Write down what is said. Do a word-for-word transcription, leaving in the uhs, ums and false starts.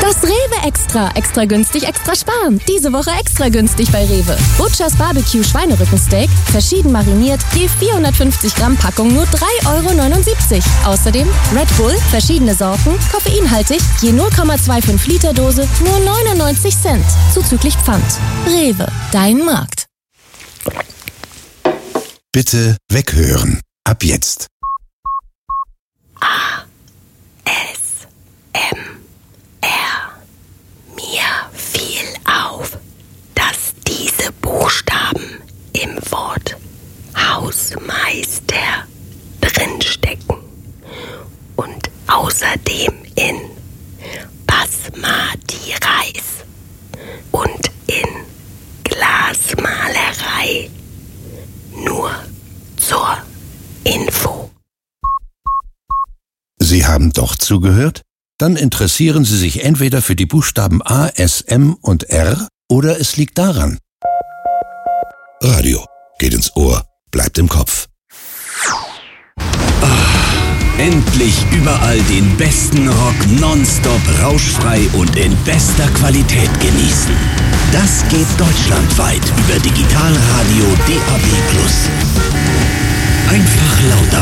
Das Rewe Extra. Extra günstig, extra sparen. Diese Woche extra günstig bei Rewe. Butchers Barbecue Schweinerückensteak, verschieden mariniert, je vierhundertfünfzig Gramm Packung nur drei Euro neunundsiebzig. Außerdem Red Bull, verschiedene Sorten, koffeinhaltig, je null Komma fünfundzwanzig Liter Dose, nur neunundneunzig Cent. Zuzüglich Pfand. Rewe, dein Markt. Bitte weghören. Ab jetzt. A. S. M. R. Mir fiel auf, dass diese Buchstaben im Wort Hausmeister drinstecken und außerdem in Basmati Reis und in Glasmalerei. Nur zur Info. Sie haben doch zugehört? Dann interessieren Sie sich entweder für die Buchstaben A, S, M und R oder es liegt daran. Radio geht ins Ohr, bleibt im Kopf. Endlich überall den besten Rock nonstop rauschfrei und in bester Qualität genießen. Das geht deutschlandweit über Digitalradio D A B plus. Einfach lauter